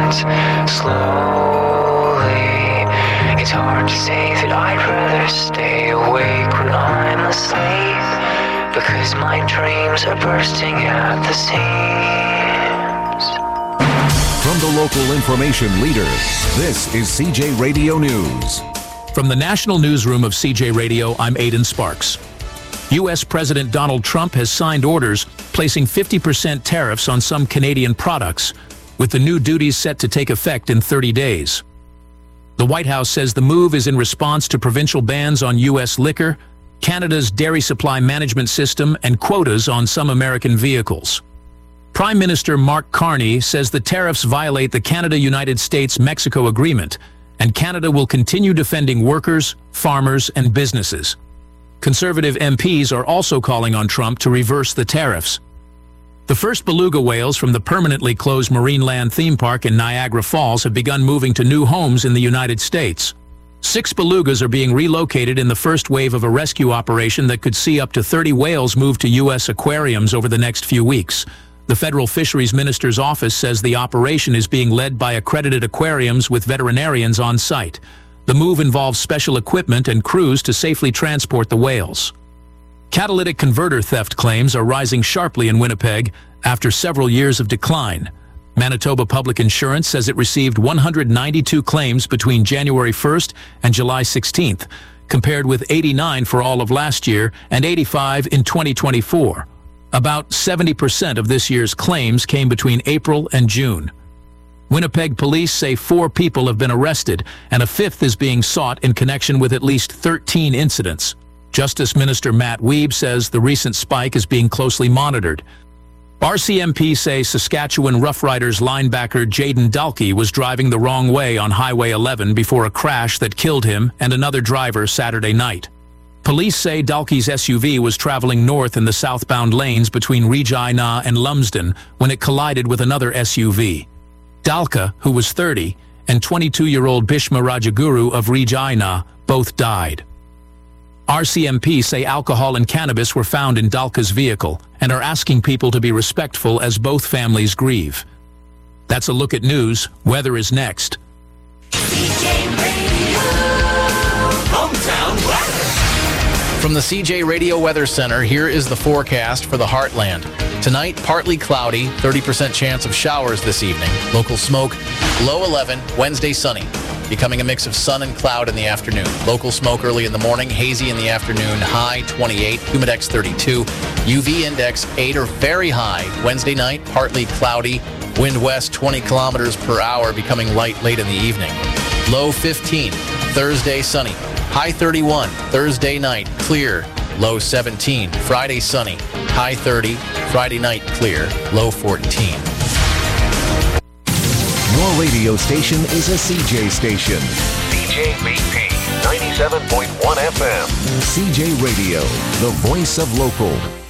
hands slowly. It's hard to say that I'd rather stay awake when I'm asleep, because my dreams are bursting at the seams. From the local information leader, this is CJ Radio News. From the National Newsroom of CJ Radio, I'm Aidan Sparks. U.S. President Donald Trump has signed orders placing 50% tariffs on some Canadian products, with the new duties set to take effect in 30 days. The White House says the move is in response to provincial bans on U.S. liquor, Canada's dairy supply management system, and quotas on some American vehicles. Prime Minister Mark Carney says the tariffs violate the Canada-United States-Mexico Agreement, and Canada will continue defending workers, farmers, and businesses. Conservative MPs are also calling on Trump to reverse the tariffs. The first beluga whales from the permanently closed Marineland theme park in Niagara Falls have begun moving to new homes in the United States. 6 belugas are being relocated in the first wave of a rescue operation that could see up to 30 whales moved to U.S. aquariums over the next few weeks. The Federal Fisheries Minister's office says the operation is being led by accredited aquariums with veterinarians on site. The move involves special equipment and crews to safely transport the whales. Catalytic converter theft claims are rising sharply in Winnipeg after several years of decline. Manitoba Public Insurance says it received 192 claims between January 1st and July 16th, compared with 89 for all of last year and 85 in 2024. About 70% of this year's claims came between April and June. Winnipeg police say 4 people have been arrested, and a 5th is being sought in connection with at least 13 incidents. Justice Minister Matt Wiebe says the recent spike is being closely monitored. RCMP say Saskatchewan Roughriders linebacker Jaden Dalkey was driving the wrong way on Highway 11 before a crash that killed him and another driver Saturday night. Police say Dalkey's SUV was traveling north in the southbound lanes between Regina and Lumsden when it collided with another SUV. Dalka, who was 30, and 22-year-old Bhishma Rajaguru of Regina both died. RCMP say alcohol and cannabis were found in Dalka's vehicle and are asking people to be respectful as both families grieve. That's a look at news. Weather is next. CJ Radio, hometown weather. From the CJ Radio Weather Center, here is the forecast for the Heartland. Tonight, partly cloudy, 30% chance of showers this evening. Local smoke, low 11, Wednesday sunny. Becoming a mix of sun and cloud in the afternoon. Local smoke early in the morning, hazy in the afternoon, high 28, humidex 32, UV index 8 or very high. Wednesday night, partly cloudy, wind west 20 kilometers per hour, becoming light late in the evening. Low 15, Thursday sunny. High 31, Thursday night, clear, low 17. Friday sunny, high 30. Friday night, clear, low 14. Your radio station is a CJ station. CJVP 97.1 FM. CJ Radio, the voice of local.